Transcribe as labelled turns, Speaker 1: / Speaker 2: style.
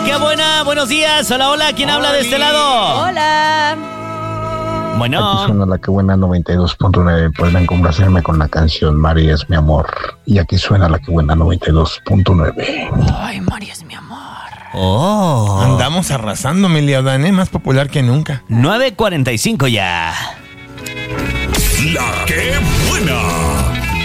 Speaker 1: qué buena, buenos días. Hola, hola, ¿quién habla de este lado?
Speaker 2: Hola.
Speaker 1: Bueno.
Speaker 3: Aquí suena la que buena 92.9. Pueden complacerme con la canción María es mi amor. Y aquí suena la que buena 92.9.
Speaker 2: Ay, María es mi amor.
Speaker 1: Oh.
Speaker 4: Andamos arrasando, Miliadán, más popular que nunca.
Speaker 1: 9:45 ya.
Speaker 5: La que buena.